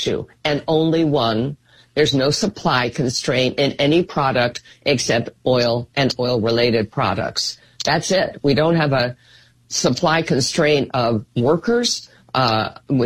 issue, and only one. There's no supply constraint in any product except oil and oil-related products. That's it. We don't have a supply constraint of workers,